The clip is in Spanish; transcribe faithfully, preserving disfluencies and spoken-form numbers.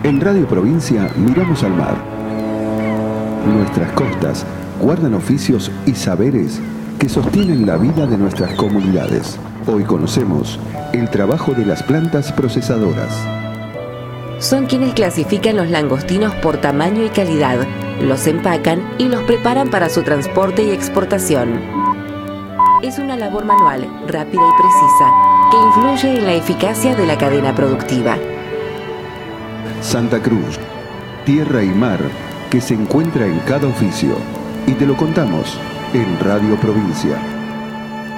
En Radio Provincia miramos al mar. Nuestras costas guardan oficios y saberes que sostienen la vida de nuestras comunidades. Hoy conocemos el trabajo de las plantas procesadoras. Son quienes clasifican los langostinos por tamaño y calidad, los empacan y los preparan para su transporte y exportación. Es una labor manual, rápida y precisa, que influye en la eficacia de la cadena productiva. Santa Cruz, tierra y mar que se encuentra en cada oficio. Y te lo contamos en Radio Provincia.